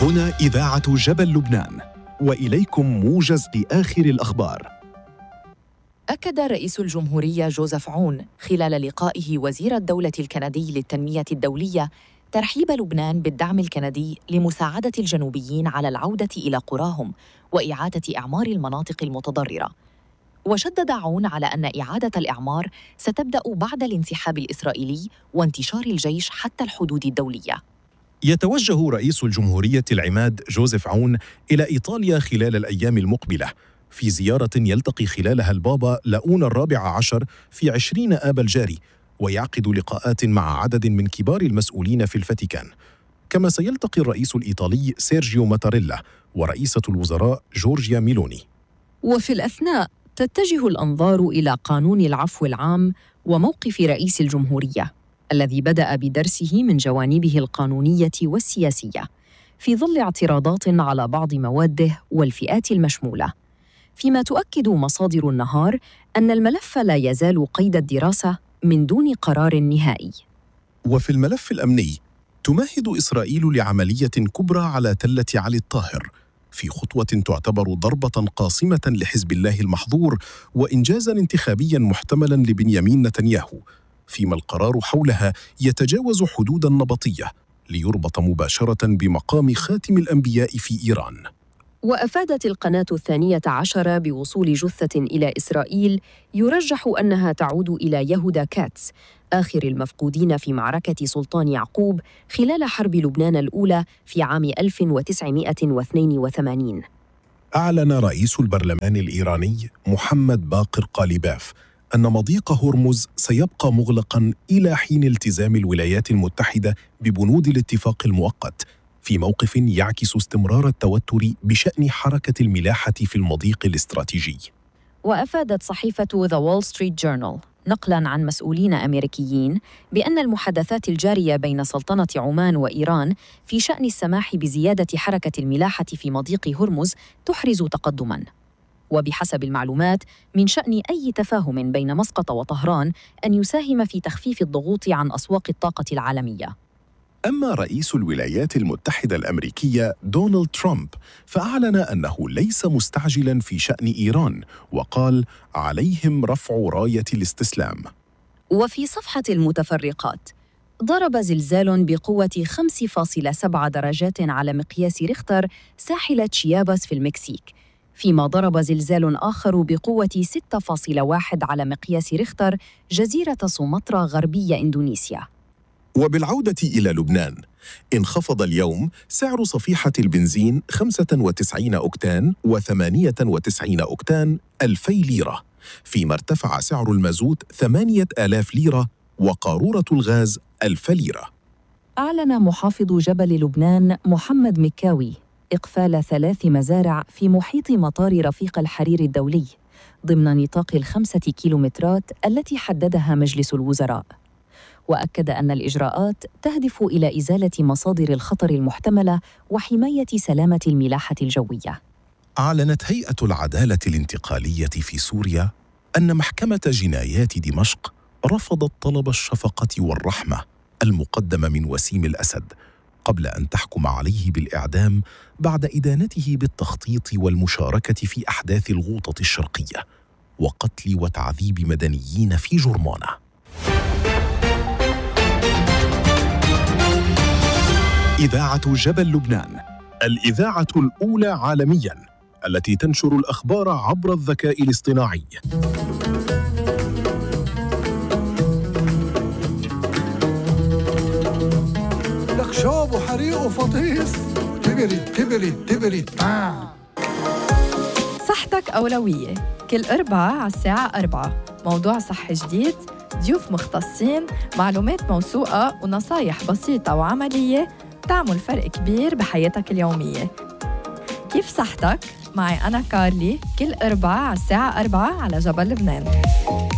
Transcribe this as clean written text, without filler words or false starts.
هنا إذاعة جبل لبنان، وإليكم موجز لآخر الأخبار. أكد رئيس الجمهورية جوزيف عون خلال لقائه وزير الدولة الكندي للتنمية الدولية ترحيب لبنان بالدعم الكندي لمساعدة الجنوبيين على العودة إلى قراهم وإعادة إعمار المناطق المتضررة. وشدد عون على أن إعادة الإعمار ستبدأ بعد الانسحاب الإسرائيلي وانتشار الجيش حتى الحدود الدولية. يتوجه رئيس الجمهورية العماد جوزيف عون إلى إيطاليا خلال الأيام المقبلة في زيارة يلتقي خلالها البابا لؤون 14 في 20 آب الجاري، ويعقد لقاءات مع عدد من كبار المسؤولين في الفاتيكان. كما سيلتقي الرئيس الإيطالي سيرجيو ماتاريلا ورئيسة الوزراء جورجيا ميلوني. وفي الأثناء تتجه الأنظار إلى قانون العفو العام وموقف رئيس الجمهورية الذي بدأ بدرسه من جوانبه القانونية والسياسية في ظل اعتراضات على بعض مواده والفئات المشمولة، فيما تؤكد مصادر النهار أن الملف لا يزال قيد الدراسة من دون قرار نهائي. وفي الملف الأمني تمهد إسرائيل لعملية كبرى على تلة علي الطاهر في خطوة تعتبر ضربة قاصمة لحزب الله المحظور وإنجازاً انتخابياً محتملاً لبنيامين نتنياهو، فيما القرار حولها يتجاوز حدود النبطية ليربط مباشرة بمقام خاتم الأنبياء في إيران. وأفادت القناة 12 بوصول جثة إلى إسرائيل يرجح أنها تعود إلى يهودا كاتس، آخر المفقودين في معركة سلطان يعقوب خلال حرب لبنان الأولى في عام 1982. أعلن رئيس البرلمان الإيراني محمد باقر قاليباف أن مضيق هرمز سيبقى مغلقاً إلى حين التزام الولايات المتحدة ببنود الاتفاق المؤقت، في موقف يعكس استمرار التوتر بشأن حركة الملاحة في المضيق الاستراتيجي. وأفادت صحيفة The Wall Street Journal نقلاً عن مسؤولين أمريكيين بأن المحادثات الجارية بين سلطنة عمان وإيران في شأن السماح بزيادة حركة الملاحة في مضيق هرمز تحرز تقدماً. وبحسب المعلومات من شأن أي تفاهم بين مسقط وطهران أن يساهم في تخفيف الضغوط عن أسواق الطاقة العالمية. أما رئيس الولايات المتحدة الأمريكية دونالد ترامب فأعلن أنه ليس مستعجلاً في شأن إيران، وقال عليهم رفع راية الاستسلام. وفي صفحة المتفرقات، ضرب زلزال بقوة 5.7 درجات على مقياس ريختر ساحل تشياباس في المكسيك، فيما ضرب زلزال آخر بقوة 6.1 على مقياس ريختر جزيرة سومطرة غربية إندونيسيا. وبالعودة إلى لبنان، انخفض اليوم سعر صفيحة البنزين 95 أوكتان و98 أوكتان 2000 ليرة، فيما ارتفع سعر المازوت 8000 ليرة وقارورة الغاز 1000 ليرة. أعلن محافظ جبل لبنان محمد مكاوي إقفال 3 مزارع في محيط مطار رفيق الحرير الدولي ضمن نطاق 5 كيلومترات التي حددها مجلس الوزراء. وأكد أن الإجراءات تهدف إلى إزالة مصادر الخطر المحتملة وحماية سلامة الملاحة الجوية. أعلنت هيئة العدالة الانتقالية في سوريا أن محكمة جنايات دمشق رفضت طلب الشفقة والرحمة المقدم من وسيم الأسد قبل أن تحكم عليه بالإعدام بعد إدانته بالتخطيط والمشاركة في أحداث الغوطة الشرقية وقتل وتعذيب مدنيين في جرمانة. إذاعة جبل لبنان، الإذاعة الأولى عالمياً التي تنشر الأخبار عبر الذكاء الاصطناعي. لك شوب وحريق وفطيس تبرد. صحتك أولوية، كل أربعة على الساعة 4 موضوع صحي جديد، ضيوف مختصين، معلومات موثوقة ونصايح بسيطة وعملية تعمل فرق كبير بحياتك اليومية. كيف صحتك؟ معي أنا كارلي كل أربعة على الساعة 4 على جبل لبنان.